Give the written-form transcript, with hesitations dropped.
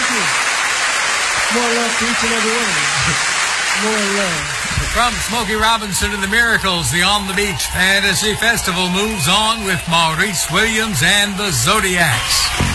you. More love to each and every one of you. More love. From Smokey Robinson and the Miracles, the On the Beach Fantasy Festival moves on with Maurice Williams and the Zodiacs.